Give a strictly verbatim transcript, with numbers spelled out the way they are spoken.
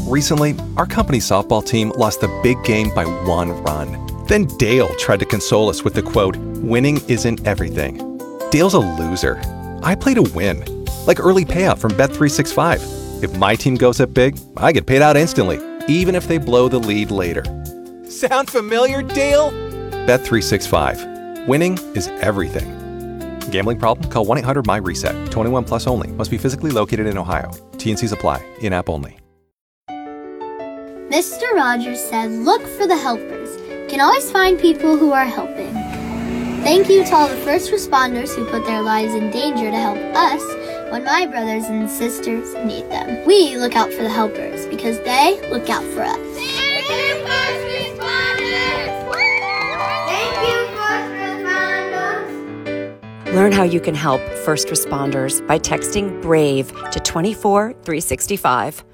Recently, our company softball team lost the big game by one run. Then Dale tried to console us with the quote, "Winning isn't everything." Dale's a loser. I play to win. Like early payout from Bet three sixty-five. If my team goes up big, I get paid out instantly, even if they blow the lead later. Sound familiar, Dale? Bet three sixty-five. Winning is everything. Gambling problem? Call one eight hundred M Y RESET. twenty-one plus only. Must be physically located in Ohio. T and Cs apply. In-app only. Mister Rogers said, look for the helpers. You can always find people who are helping. Thank you to all the first responders who put their lives in danger to help us when my brothers and sisters need them. We look out for the helpers because they look out for us. Thank you, first responders! Thank you, first responders! Learn how you can help first responders by texting BRAVE to two four three six five.